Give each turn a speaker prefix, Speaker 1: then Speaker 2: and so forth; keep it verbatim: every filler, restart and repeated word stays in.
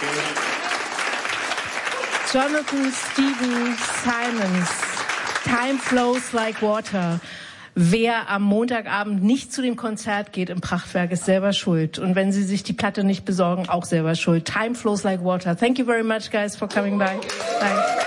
Speaker 1: Jonathan Steven Simons, Time Flows Like Water. Wer am Montagabend nicht zu dem Konzert geht im Prachtwerk, ist selber schuld. Und wenn Sie sich die Platte nicht besorgen, auch selber schuld. Time Flows Like Water. Thank you very much, guys, for coming by. Bye.